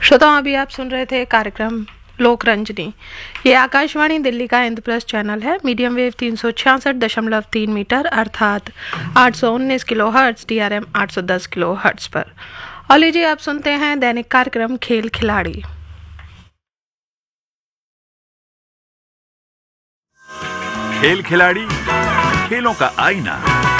श्रोताओं, अभी आप सुन रहे थे कार्यक्रम लोक रंजनी। ये आकाशवाणी दिल्ली का इंद्रप्रस्थ चैनल है। मीडियम वेव 366.3 मीटर अर्थात 819 kilo hertz, DRM 810 kilo hertz पर। और लीजिए आप सुनते हैं दैनिक कार्यक्रम खेल खिलाड़ी। खेल खिलाड़ी, खेलों का आईना।